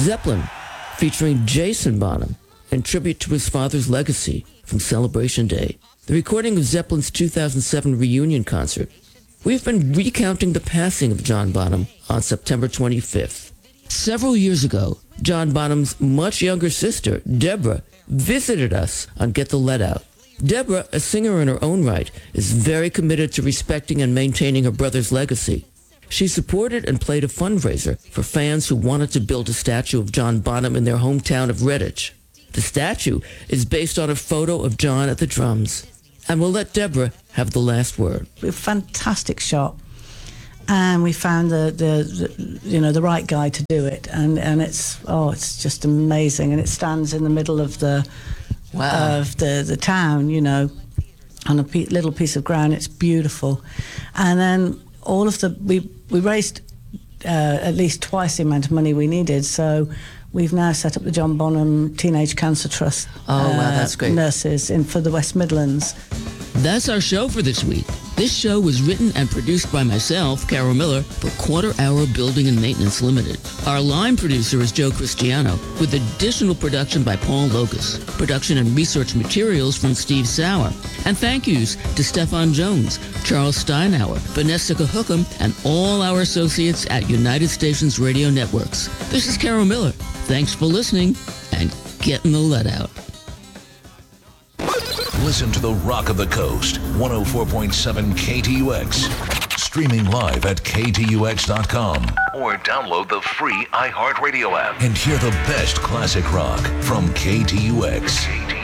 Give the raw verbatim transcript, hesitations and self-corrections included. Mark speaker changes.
Speaker 1: Zeppelin, featuring Jason Bonham, in tribute to his father's legacy from Celebration Day, the recording of Zeppelin's two thousand seven reunion concert. We've been recounting the passing of John Bonham on September twenty-fifth. Several years ago, John Bonham's much younger sister, Deborah, visited us on Get the Lead Out. Deborah, a singer in her own right, is very committed to respecting and maintaining her brother's legacy. She supported and played a fundraiser for fans who wanted to build a statue of John Bonham in their hometown of Redditch. The statue is based on a photo of John at the drums. And we'll let Deborah have the last word.
Speaker 2: A fantastic shot. And we found the, the, the you know the right guy to do it, and, and it's oh it's just amazing, and it stands in the middle of the
Speaker 1: wow.
Speaker 2: of the, the town, you know, on a pe- little piece of ground. It's beautiful, and then all of the we we raised uh, at least twice the amount of money we needed, so we've now set up the John Bonham Teenage Cancer Trust.
Speaker 1: Oh uh, wow, that's great.
Speaker 2: Nurses in for the West Midlands.
Speaker 1: That's our show for this week. This show was written and produced by myself, Carol Miller, for Quarter Hour Building and Maintenance Limited. Our line producer is Joe Cristiano, with additional production by Paul Locus. Production and research materials from Steve Sauer. And thank yous to Stefan Jones, Charles Steinauer, Vanessa Cahookam, and all our associates at United Stations Radio Networks. This is Carol Miller. Thanks for listening, and getting the lead out.
Speaker 3: Listen to the Rock of the Coast, one oh four point seven K T U X. Streaming live at K T U X dot com. Or download the free iHeartRadio app. And hear the best classic rock from K T U X. K T U X.